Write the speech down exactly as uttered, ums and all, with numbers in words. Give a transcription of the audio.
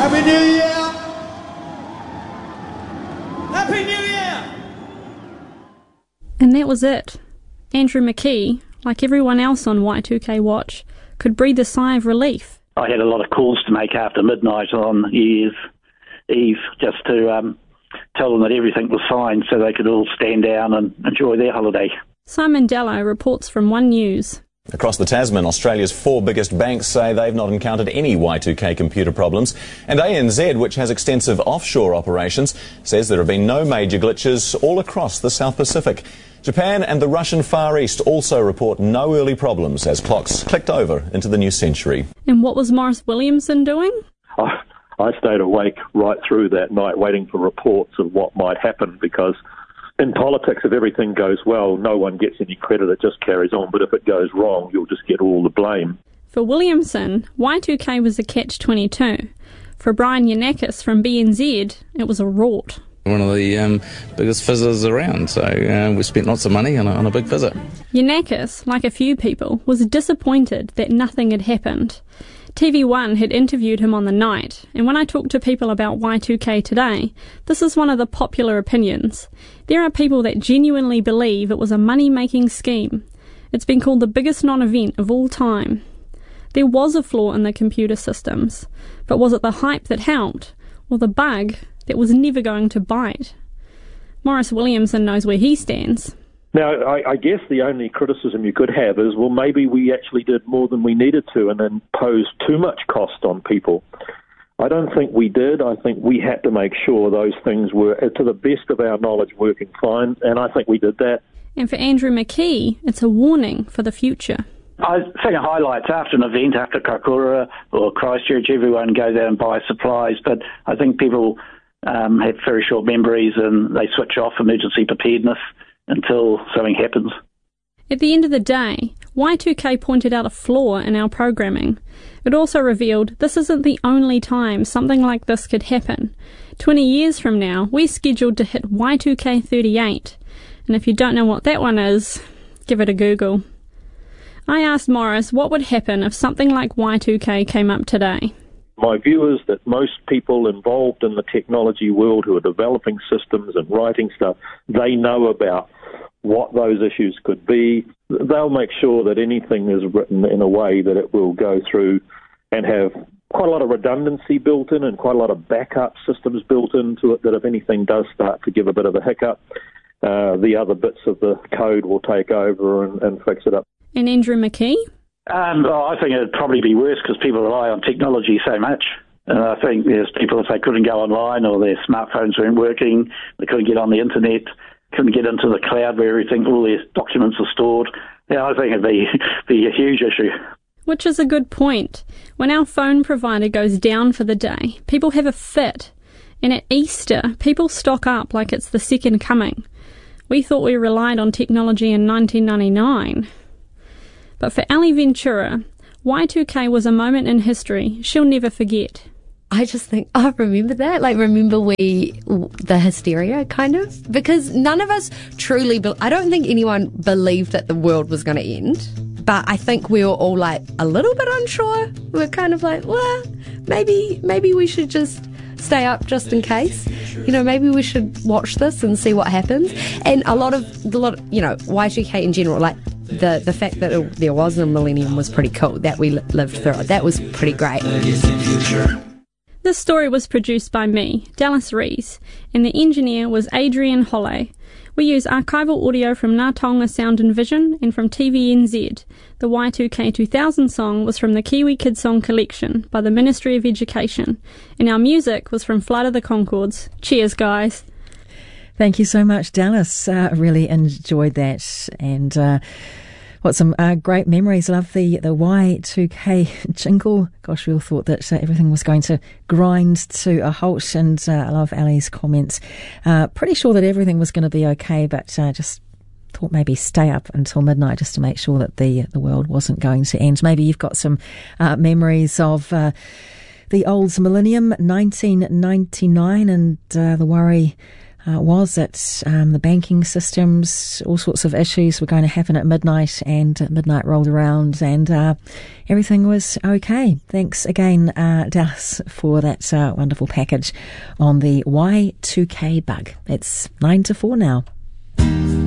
Happy New Year! Happy New Year! And that was it. Andrew McKee, like everyone else on Y two K Watch, could breathe a sigh of relief. I had a lot of calls to make after midnight on New Year's Eve just to um, tell them that everything was fine so they could all stand down and enjoy their holiday. Simon Dello reports from One News. Across the Tasman, Australia's four biggest banks say they've not encountered any Y two K computer problems. And A N Z, which has extensive offshore operations, says there have been no major glitches all across the South Pacific. Japan and the Russian Far East also report no early problems as clocks clicked over into the new century. And what was Maurice Williamson doing? I, I stayed awake right through that night waiting for reports of what might happen, because in politics, if everything goes well, no one gets any credit, it just carries on. But if it goes wrong, you'll just get all the blame. For Williamson, Y two K was a catch twenty-two. For Brian Yanakis from B N Z, it was a rort. One of the um, biggest fizzers around, so uh, we spent lots of money on a, on a big fizzer. Yanakis, like a few people, was disappointed that nothing had happened. T V one had interviewed him on the night, and when I talk to people about Y two K today, this is one of the popular opinions. There are people that genuinely believe it was a money-making scheme. It's been called the biggest non-event of all time. There was a flaw in the computer systems, but was it the hype that helped, or the bug that was never going to bite? Maurice Williamson knows where he stands. Now, I, I guess the only criticism you could have is, well, maybe we actually did more than we needed to and imposed too much cost on people. I don't think we did. I think we had to make sure those things were, to the best of our knowledge, working fine, and I think we did that. And for Andrew McKee, it's a warning for the future. I think it highlights after an event, after Kaikoura or Christchurch, everyone goes out and buys supplies, but I think people um, have very short memories and they switch off emergency preparedness until something happens. At the end of the day, Y two K pointed out a flaw in our programming. It also revealed this isn't the only time something like this could happen. Twenty years from now, we're scheduled to hit Y two K thirty-eight, and if you don't know what that one is, give it a Google. I asked Maurice what would happen if something like Y two K came up today. My view is that most people involved in the technology world who are developing systems and writing stuff, they know about what those issues could be. They'll make sure that anything is written in a way that it will go through and have quite a lot of redundancy built in and quite a lot of backup systems built into it, that if anything does start to give a bit of a hiccup, uh, the other bits of the code will take over and, and fix it up. And Andrew McKee? Um, well, I think it'd probably be worse because people rely on technology so much. And I think there's people, if they couldn't go online or their smartphones weren't working, they couldn't get on the internet, couldn't get into the cloud where everything, all their documents are stored. Yeah, I think it'd be, be a huge issue. Which is a good point. When our phone provider goes down for the day, people have a fit. And at Easter, people stock up like it's the second coming. We thought we relied on technology in nineteen ninety-nine. But for Ali Ventura, Y two K was a moment in history she'll never forget. I just think, oh, remember that? Like, remember we, the hysteria, kind of? Because none of us truly, be- I don't think anyone believed that the world was going to end. But I think we were all, like, a little bit unsure. We were kind of like, well, maybe, maybe we should just stay up just in case. You know, maybe we should watch this and see what happens. And a lot of, a lot of, you know, Y two K in general, like, the the fact that it, there was a millennium was pretty cool, that we li- lived through it. That was pretty great. This story was produced by me, Dallas Rees, and the engineer was Adrian Holley. We use archival audio from Ngā Taonga Sound and Vision and from T V N Z. The Y two K two thousand song was from the Kiwi Kids Song Collection by the Ministry of Education, and our music was from Flight of the Conchords. Cheers, guys. Thank you so much, Dallas. I uh, really enjoyed that, and uh, what some uh, great memories. Love the, the Y two K jingle. Gosh, we all thought that uh, everything was going to grind to a halt, and uh, I love Ali's comments. Uh, pretty sure that everything was going to be okay, but uh, just thought maybe stay up until midnight just to make sure that the the world wasn't going to end. Maybe you've got some uh, memories of uh, the old millennium, nineteen ninety-nine, and uh, the worry uh, was that um, the banking systems, all sorts of issues were going to happen at midnight, and uh, midnight rolled around and uh, everything was okay. Thanks again, uh, Dallas, for that uh, wonderful package on the Y two K bug. It's nine to four now.